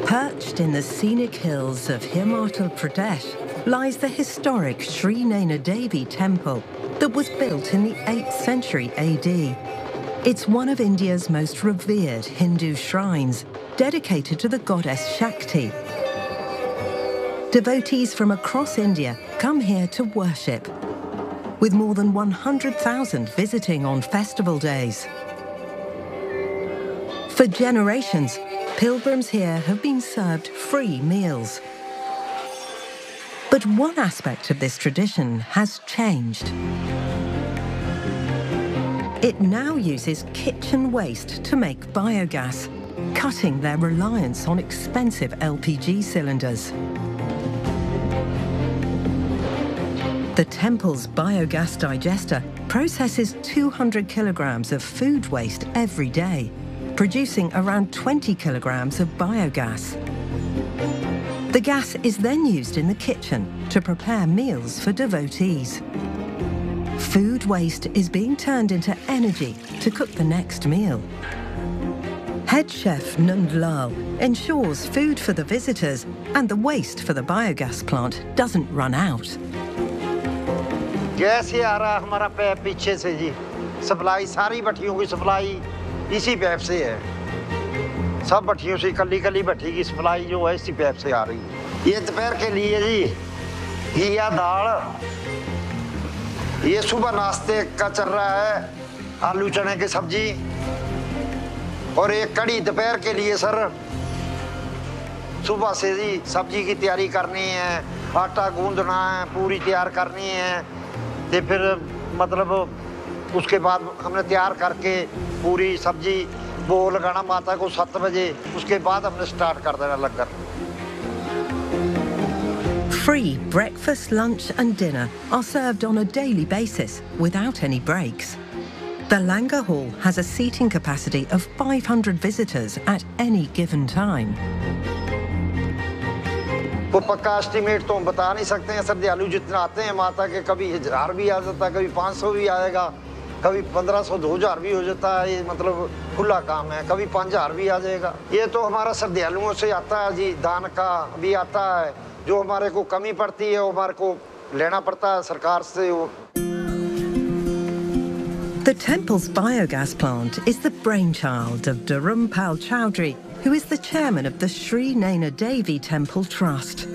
Perched in the scenic hills of Himachal Pradesh lies the historic Sri Naina Devi temple that was built in the 8th century AD. It's one of India's most revered Hindu shrines, dedicated to the goddess Shakti. Devotees from across India come here to worship, with more than 100,000 visiting on festival days. For generations, pilgrims here have been served free meals. But one aspect of this tradition has changed. It now uses kitchen waste to make biogas, cutting their reliance on expensive LPG cylinders. The temple's biogas digester processes 200 kilograms of food waste every day, producing around 20 kilograms of biogas. The gas is then used in the kitchen to prepare meals for devotees. Food waste is being turned into energy to cook the next meal. Head chef Nandlal ensures food for the visitors and the waste for the biogas plant doesn't run out. Gas ही आ रहा हमारा pipe पीछे से जी supply सारी भट्टियों की supply इसी pipe से है सब भट्टियों से कली भट्टी की सप्लाई जो है इसी पैप से आ रही है ये दोपहर के लिए जी घिया दाल ये सुबह नाश्ते का चल रहा है आलू चने की सब्जी और एक कड़ी दोपहर के लिए सर सुबह से जी सब्जी की तैयारी करनी है आटा गूंदना है पूरी तैयार करनी है ते फिर मतलब उसके बाद हमने तैयार करके पूरी सब्जी वो लगाना माता को 7 बजे उसके बाद हमने स्टार्ट कर देना लंगर Free breakfast, lunch and dinner are served on a daily basis without any breaks. The Langar Hall has a seating capacity of 500 visitors at any given time. वो पक्का एस्टिमेट तो हम बता नहीं सकते हैं श्रद्धालु जितना आते हैं माता के कभी 1000 भी आ जाता है कभी 500 भी आएगा कभी 1500 2000 भी हो जाता है ये मतलब खुला काम है कभी 5000 भी आ जाएगा ये तो हमारा श्रद्धालुओं से आता है जी दान का भी आता है जो हमारे को कमी पड़ती है वो हमारे को लेना पड़ता है सरकार से The temple's biogas plant is the brainchild of Dharumpal Chowdhury, who is the chairman of the Sri Naina Devi Temple Trust.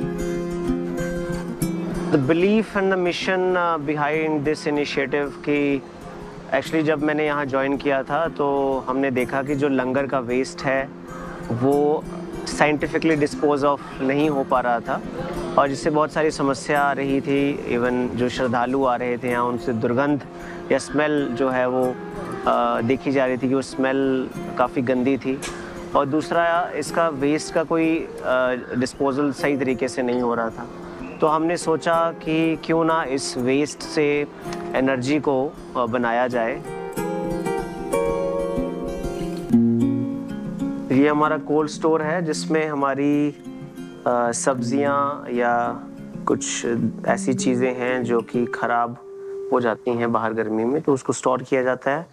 The belief and the mission behind this initiative कि actually जब मैंने यहाँ join किया था तो हमने देखा कि जो लंगर का waste है वो scientifically dispose of नहीं हो पा रहा था और जिससे बहुत सारी समस्या आ रही थी इवन जो श्रद्धालु आ रहे थे यहाँ उनसे दुर्गंध या स्मेल जो है वो देखी जा रही थी कि वो स्मेल काफ़ी गंदी थी और दूसरा इसका वेस्ट का कोई डिस्पोजल सही तरीके से नहीं हो रहा था तो हमने सोचा कि क्यों ना इस वेस्ट से एनर्जी को बनाया जाए ये हमारा कोल्ड स्टोर है जिसमें हमारी सब्जियां या कुछ ऐसी चीज़ें हैं जो कि ख़राब हो जाती हैं बाहर गर्मी में तो उसको स्टोर किया जाता है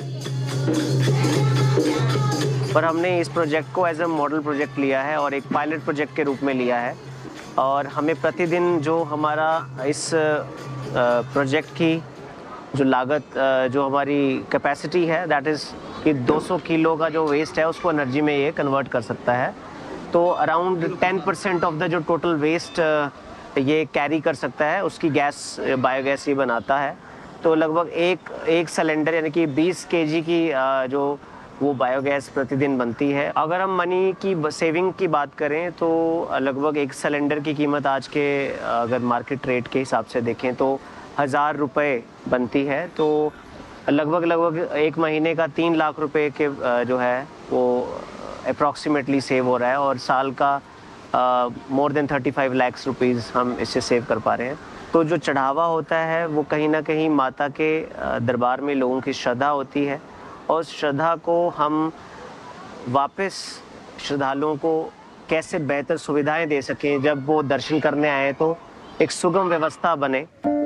पर हमने इस प्रोजेक्ट को एज अ मॉडल प्रोजेक्ट लिया है और एक पायलट प्रोजेक्ट के रूप में लिया है और हमें प्रतिदिन जो हमारा इस प्रोजेक्ट की जो लागत जो हमारी कैपेसिटी है दैट इज़ कि 200 किलो का जो वेस्ट है उसको एनर्जी में ये कन्वर्ट कर सकता है तो अराउंड 10% ऑफ द जो टोटल वेस्ट ये कैरी कर सकता है उसकी गैस बायोगैस ये बनाता है तो लगभग एक सिलेंडर यानी कि 20 केजी की जो वो बायोगैस प्रतिदिन बनती है अगर हम मनी की सेविंग की बात करें तो लगभग एक सिलेंडर की कीमत आज के अगर मार्केट रेट के हिसाब से देखें तो 1000 रुपये बनती है तो लगभग एक महीने का 3 लाख रुपए के जो है वो अप्रॉक्सीमेटली सेव हो रहा है और साल का मोर देन 35 लाख रुपीज़ हम इससे सेव कर पा रहे हैं तो जो चढ़ावा होता है वो कहीं ना कहीं माता के दरबार में लोगों की श्रद्धा होती है और श्रद्धा को हम वापस श्रद्धालुओं को कैसे बेहतर सुविधाएं दे सकें जब वो दर्शन करने आए तो एक सुगम व्यवस्था बने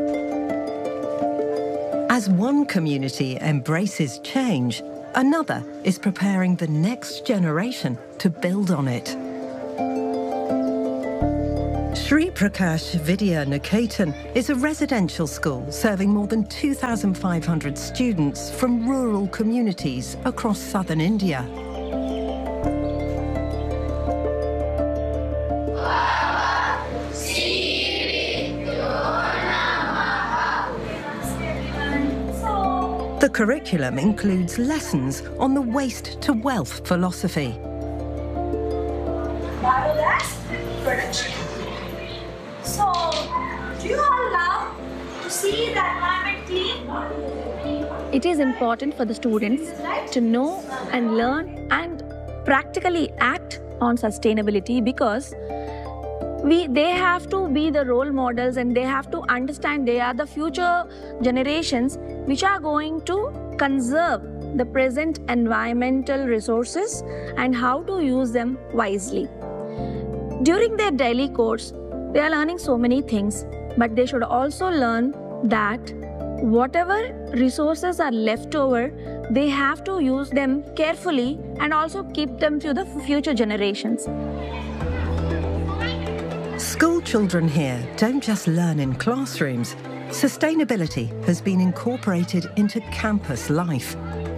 As one community embraces change, another is preparing the next generation to build on it. Sri Prakash Vidya Niketan is a residential school serving more than 2,500 students from rural communities across southern India. The curriculum includes lessons on the waste to wealth philosophy. Biogas production. So, do you all love to see the environment clean? It is important for the students to know and learn and practically act on sustainability, because they have to be the role models, and they have to understand they are the future generations which are going to conserve the present environmental resources and how to use them wisely. During their daily course, they are learning so many things, but they should also learn that whatever resources are left over, they have to use them carefully and also keep them to the future generations. School children here don't just learn in classrooms. Sustainability has been incorporated into campus life.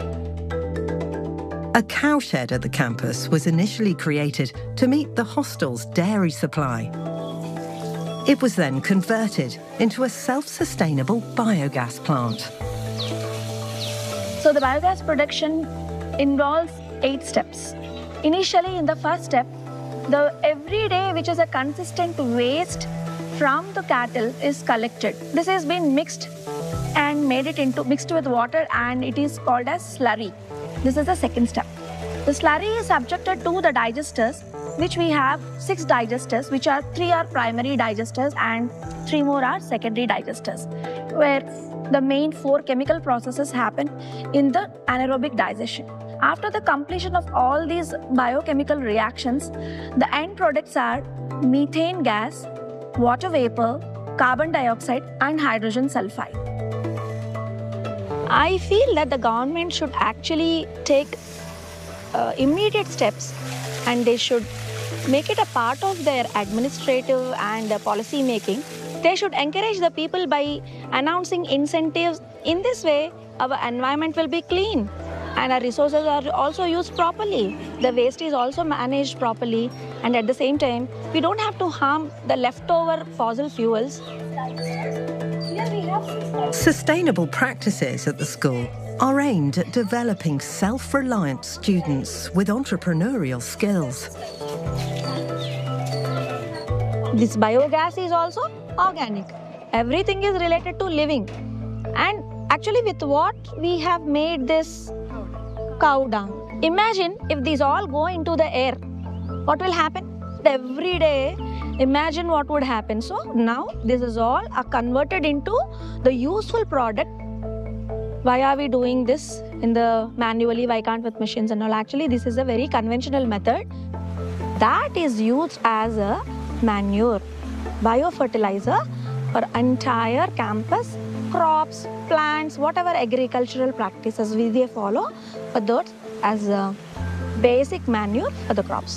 A cowshed at the campus was initially created to meet the hostel's dairy supply. It was then converted into a self-sustainable biogas plant. So the biogas production involves 8 steps. Initially, in the first step, the everyday, which is a consistent waste from the cattle, is collected. This has been mixed and mixed with water, and it is called as slurry. This is the second step. The slurry is subjected to the digesters, which we have 6 digesters, which are 3 are primary digesters and 3 more are secondary digesters, where the main 4 chemical processes happen in the anaerobic digestion. After the completion of all these biochemical reactions, the end products are methane gas, water vapor, carbon dioxide, and hydrogen sulfide. I feel that the government should actually take immediate steps, and they should make it a part of their administrative and policy making. They should encourage the people by announcing incentives. In this way, our environment will be clean and our resources are also used properly. The waste is also managed properly, and at the same time, we don't have to harm the leftover fossil fuels. Sustainable practices at the school are aimed at developing self-reliant students with entrepreneurial skills. This biogas is also organic. Everything is related to living. And actually, with what we have made this cow dung. Imagine if these all go into the air, what will happen? Every day, imagine what would happen. So now this is all converted into the useful product. Why are we doing this in the manually? Why can't with machines and all? Actually, this is a very conventional method that is used as a manure, biofertilizer for entire campus, crops, plants, whatever agricultural practices they follow, for those as a basic manure for the crops.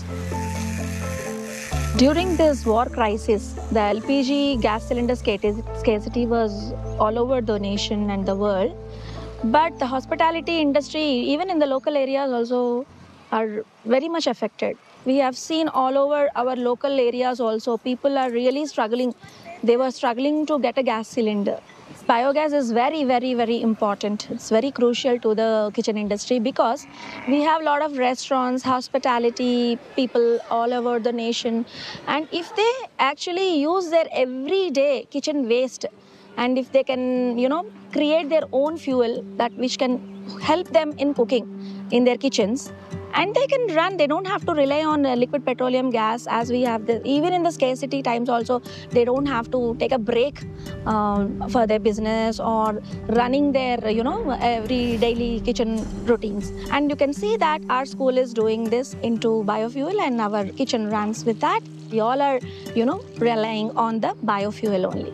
During this war crisis, the LPG gas cylinder scarcity was all over the nation and the world. But the hospitality industry, even in the local areas also, are very much affected. We have seen all over our local areas also, people are really struggling. They were struggling to get a gas cylinder. Biogas is very, very, very important. It's very crucial to the kitchen industry because we have a lot of restaurants, hospitality people all over the nation. And if they actually use their everyday kitchen waste, and if they can, create their own fuel which can help them in cooking in their kitchens, and they can run, they don't have to rely on liquid petroleum gas as we have even in the scarcity times also, they don't have to take a break for their business or running their, every daily kitchen routines. And you can see that our school is doing this into biofuel and our kitchen runs with that. We all are, relying on the biofuel only.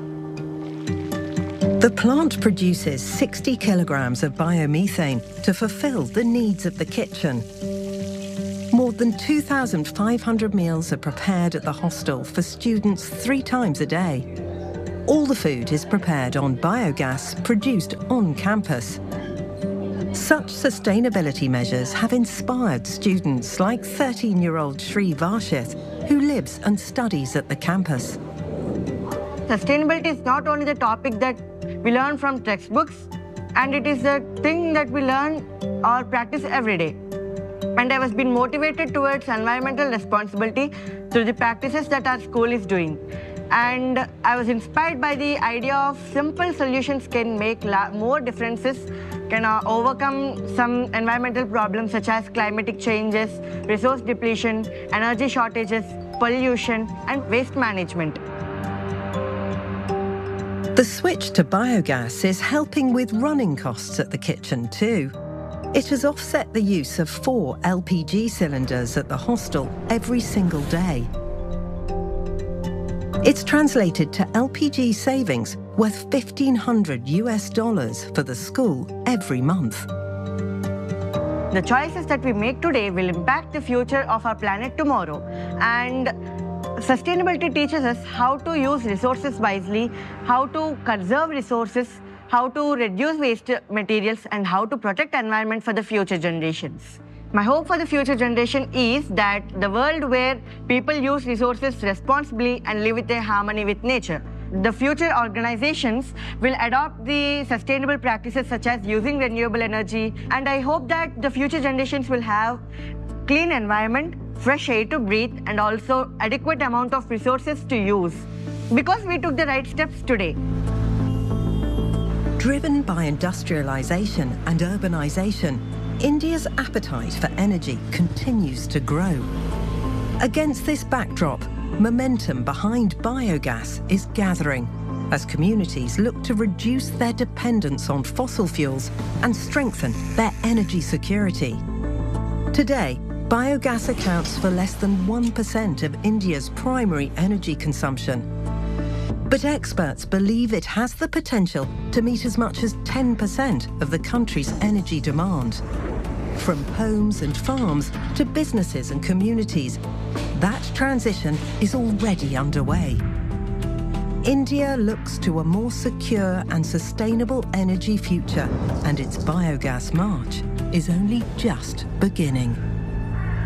The plant produces 60 kilograms of biomethane to fulfill the needs of the kitchen. More than 2,500 meals are prepared at the hostel for students 3 times a day. All the food is prepared on biogas produced on campus. Such sustainability measures have inspired students like 13-year-old Shri Varshith, who lives and studies at the campus. Sustainability is not only the topic that we learn from textbooks, and it is the thing that we learn or practice every day. And I was being motivated towards environmental responsibility through the practices that our school is doing. And I was inspired by the idea of simple solutions can make more differences, can overcome some environmental problems such as climatic changes, resource depletion, energy shortages, pollution, and waste management. The switch to biogas is helping with running costs at the kitchen too. It has offset the use of 4 LPG cylinders at the hostel every single day. It's translated to LPG savings worth $1,500 for the school every month. The choices that we make today will impact the future of our planet tomorrow. And sustainability teaches us how to use resources wisely, how to conserve resources, how to reduce waste materials, and how to protect the environment for the future generations. My hope for the future generation is that the world where people use resources responsibly and live with a harmony with nature. The future organizations will adopt the sustainable practices such as using renewable energy, and I hope that the future generations will have clean environment, fresh air to breathe, and also adequate amount of resources to use, because we took the right steps today. Driven by industrialization and urbanization, India's appetite for energy continues to grow. Against this backdrop, momentum behind biogas is gathering as communities look to reduce their dependence on fossil fuels and strengthen their energy security. Today, biogas accounts for less than 1% of India's primary energy consumption. But experts believe it has the potential to meet as much as 10% of the country's energy demand. From homes and farms to businesses and communities, that transition is already underway. India looks to a more secure and sustainable energy future, and its biogas march is only just beginning.